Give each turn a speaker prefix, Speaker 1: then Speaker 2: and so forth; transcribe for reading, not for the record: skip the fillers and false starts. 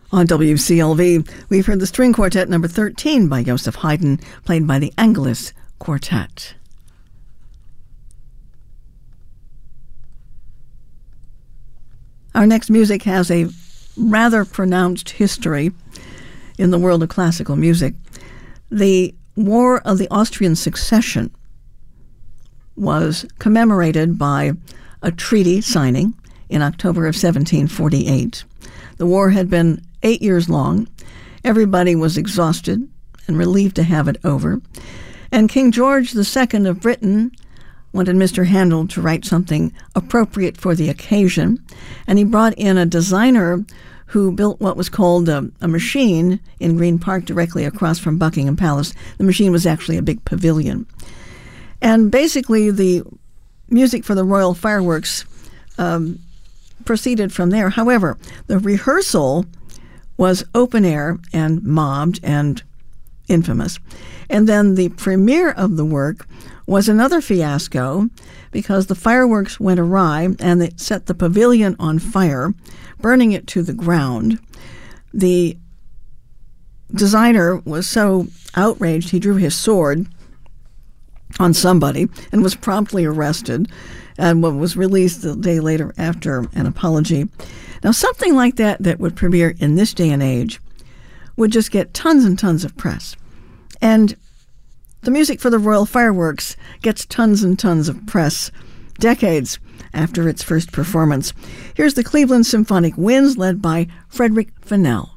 Speaker 1: On WCLV, we've heard the String Quartet number 13 by Joseph Haydn, played by the Angelus Quartet. Our next music has a rather pronounced history in the world of classical music. The War of the Austrian Succession was commemorated by a treaty signing in October of 1748. The war had been 8 years long. Everybody was exhausted and relieved to have it over. And King George II of Britain wanted Mr. Handel to write something appropriate for the occasion. And he brought in a designer who built what was called a machine in Green Park directly across from Buckingham Palace. The machine was actually a big pavilion. And basically the music for the royal fireworks proceeded from there. However, the rehearsal was open air and mobbed and infamous. And then the premiere of the work was another fiasco because the fireworks went awry and it set the pavilion on fire, burning it to the ground. The designer was so outraged he drew his sword on somebody and was promptly arrested and was released the day later after an apology. Now, something like that would premiere in this day and age would just get tons and tons of press. And the music for the royal fireworks gets tons and tons of press decades after its first performance. Here's the Cleveland Symphonic Winds led by Frederick Fennell.